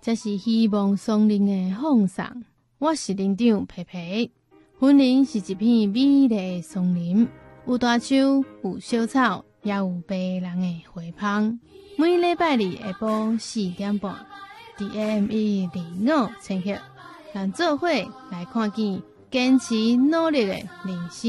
这是希望松林的放送。我是林长皮皮。森林是一片美丽的松林，有大树，有小草，也有白人的花香。每礼拜日下晡4点半，伫 AM105千赫，咱做伙来看见坚持努力的人生。